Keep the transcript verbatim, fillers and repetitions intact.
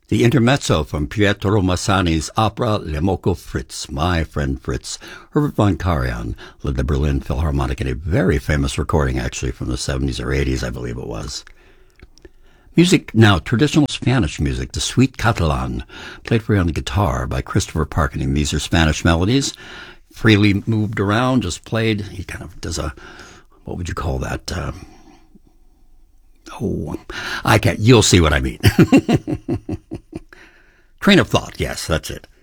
The intermezzo from Pietro Masani's opera Le Moco Fritz, My Friend Fritz. Herbert von Karajan led the Berlin Philharmonic in a very famous recording, actually, from the seventies or eighties, I believe it was. Music now, traditional Spanish music, the Suite Catalan, played for you on the guitar by Christopher Parkening. These are Spanish melodies, freely moved around, just played. He kind of does a, what would you call that? Uh, oh, I can't, you'll see what I mean. Train of thought, yes, that's it.